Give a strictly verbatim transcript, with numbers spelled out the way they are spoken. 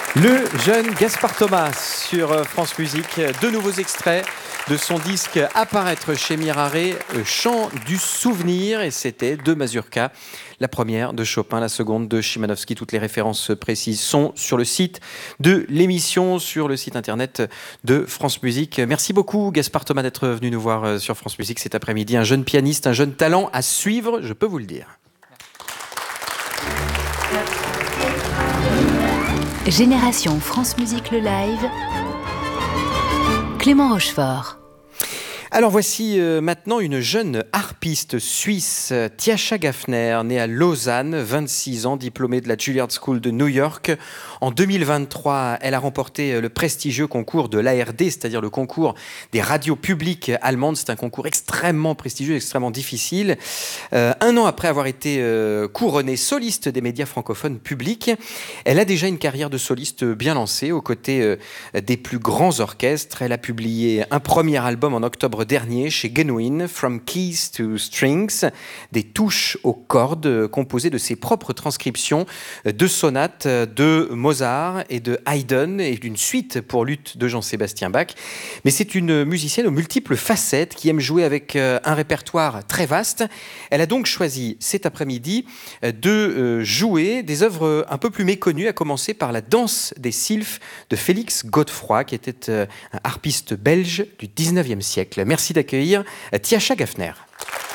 Le jeune Gaspard Thomas sur France Musique, deux nouveaux extraits de son disque à paraître chez Miraré, Chant du souvenir, et c'était deux mazurkas. La première de Chopin, la seconde de Chimanovski. Toutes les références précises sont sur le site de l'émission, sur le site internet de France Musique. Merci beaucoup Gaspard Thomas d'être venu nous voir sur France Musique cet après-midi. Un jeune pianiste, un jeune talent à suivre, je peux vous le dire. Génération France Musique le live, Clément Rochefort. Alors voici euh, maintenant une jeune harpiste suisse, Tiascha Gaffner, née à Lausanne, vingt-six ans, diplômée de la Juilliard School de New York. En deux mille vingt-trois, elle a remporté le prestigieux concours de l'A R D, c'est-à-dire le concours des radios publiques allemandes. C'est un concours extrêmement prestigieux, extrêmement difficile. Euh, un an après avoir été euh, couronnée soliste des médias francophones publics, elle a déjà une carrière de soliste bien lancée, aux côtés euh, des plus grands orchestres. Elle a publié un premier album en octobre dernier chez Genuine, From Keys to Strings, des touches aux cordes composées de ses propres transcriptions de sonates de Mozart et de Haydn et d'une suite pour luth de Jean-Sébastien Bach. Mais c'est une musicienne aux multiples facettes qui aime jouer avec un répertoire très vaste. Elle a donc choisi cet après-midi de jouer des œuvres un peu plus méconnues, à commencer par la Danse des Sylphes de Félix Godefroy, qui était un harpiste belge du dix-neuvième siècle. Merci d'accueillir Tiascha Gaffner.